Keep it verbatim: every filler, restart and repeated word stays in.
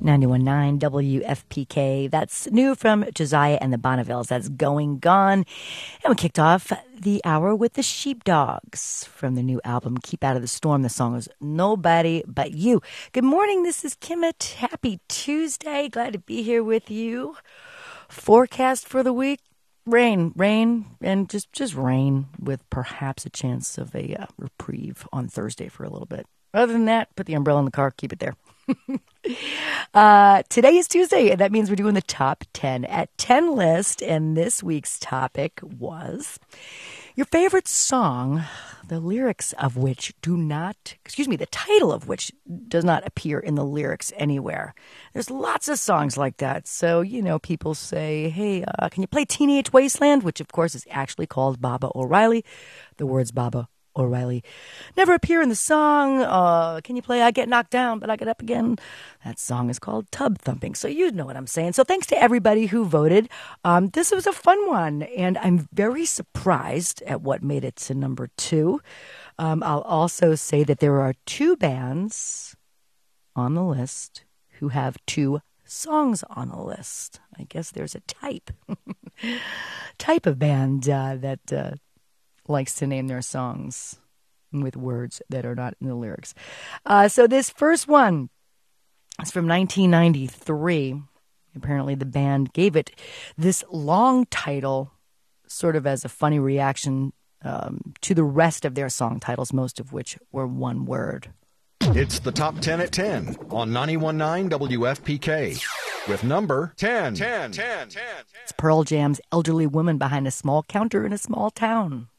ninety-one point nine W F P K. That's new from Josiah and the Bonnevilles. That's Going Gone. And we kicked off the hour with the Sheepdogs from the new album Keep Out of the Storm. The song is Nobody But You. Good morning. This is Kimmett. Happy Tuesday. Glad to be here with you. Forecast for the week. Rain, rain, and just, just rain with perhaps a chance of a uh, reprieve on Thursday for a little bit. Other than that, put the umbrella in the car, keep it there. uh, today is Tuesday, and that means we're doing the top ten at ten list, and this week's topic was your favorite song, the lyrics of which do not, excuse me, the title of which does not appear in the lyrics anywhere. There's lots of songs like that. So, you know, people say, hey, uh, can you play Teenage Wasteland? Which, of course, is actually called Baba O'Riley. The words Baba O'Riley never appear in the song. Uh, can you play I Get Knocked Down, But I Get Up Again? That song is called Tub Thumping. So you know what I'm saying. So thanks to everybody who voted. Um, this was a fun one, and I'm very surprised at what made it to number two. Um, I'll also say that there are two bands on the list who have two songs on the list. I guess there's a type, type of band uh, that... Uh, likes to name their songs with words that are not in the lyrics. Uh, so this first one is from nineteen ninety-three. Apparently the band gave it this long title sort of as a funny reaction um, to the rest of their song titles, most of which were one word. It's the Top ten at ten on ninety-one point nine W F P K with number ten. ten, ten, ten, ten. It's Pearl Jam's Elderly Woman Behind a Small Counter in a Small Town.